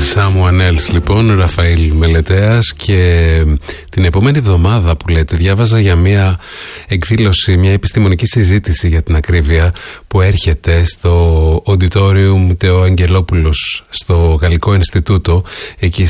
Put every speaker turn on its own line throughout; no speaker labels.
Someone Else, λοιπόν, Ραφαήλ Μελετέας. Και την επόμενη εβδομάδα που λέτε, διάβαζα για μια εκδήλωση, μια επιστημονική συζήτηση για την ακρίβεια, που έρχεται στο Auditorium Τεό Αγγελόπουλος στο Γαλλικό Ινστιτούτο, εκεί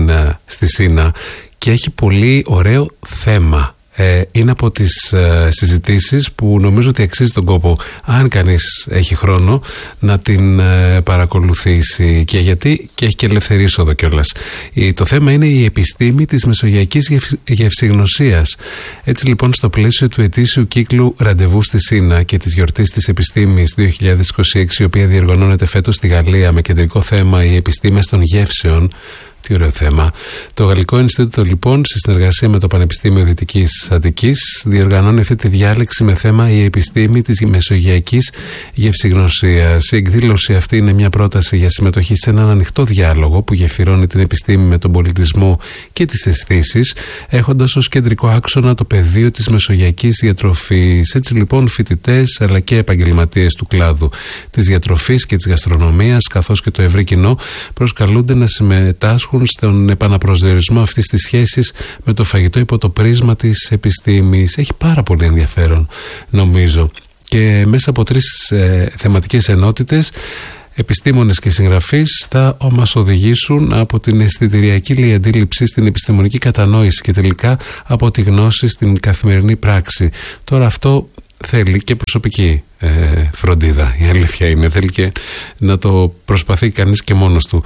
στη Σίνα, και έχει πολύ ωραίο θέμα. Είναι από τις συζητήσεις που νομίζω ότι αξίζει τον κόπο, αν κανείς έχει χρόνο, να την παρακολουθήσει, και γιατί και έχει και ελεύθερη είσοδο κιόλας. Το θέμα είναι η επιστήμη της μεσογειακής γευσηγνωσίας. Έτσι λοιπόν, στο πλαίσιο του ετήσιου κύκλου ραντεβού στη Σίνα και της γιορτής της επιστήμης 2026, η οποία διοργανώνεται φέτος στη Γαλλία με κεντρικό θέμα οι επιστήμες των γεύσεων. Τι ωραίο θέμα. Το Γαλλικό Ινστιτούτο, λοιπόν, σε συνεργασία με το Πανεπιστήμιο Δυτικής Αττικής, διοργανώνει αυτή τη διάλεξη με θέμα η επιστήμη της μεσογειακής γευσηγνωσίας. Η εκδήλωση αυτή είναι μια πρόταση για συμμετοχή σε έναν ανοιχτό διάλογο που γεφυρώνει την επιστήμη με τον πολιτισμό και τις αισθήσεις, έχοντας ως κεντρικό άξονα το πεδίο της μεσογειακής διατροφής. Έτσι λοιπόν, φοιτητές αλλά και επαγγελματίες του κλάδου της διατροφής και της γαστρονομίας, καθώς και το ευρύ κοινό, προσκαλούνται να συμμετάσχουν στον επαναπροσδιορισμό αυτής της σχέσης με το φαγητό υπό το πρίσμα της επιστήμης. Έχει πάρα πολύ ενδιαφέρον, νομίζω. Και μέσα από 3 θεματικές ενότητες, επιστήμονες και συγγραφείς θα μας οδηγήσουν από την αισθητηριακή αντίληψη στην επιστημονική κατανόηση και τελικά από τη γνώση στην καθημερινή πράξη. Τώρα αυτό θέλει και προσωπική φροντίδα, η αλήθεια είναι. Θέλει και να το προσπαθεί κανείς και μόνος του.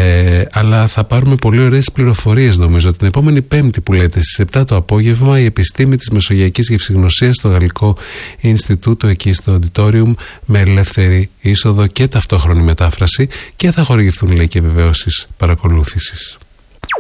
Αλλά θα πάρουμε πολύ ωραίες πληροφορίες, νομίζω, την επόμενη Πέμπτη που λέτε, στις 7 το απόγευμα, η επιστήμη της μεσογειακής γευσηγνωσίας στο Γαλλικό Ινστιτούτο, εκεί στο Auditorium, με ελεύθερη είσοδο και ταυτόχρονη μετάφραση, και θα χορηγηθούν, λέει, και βεβαιώσεις παρακολούθησης.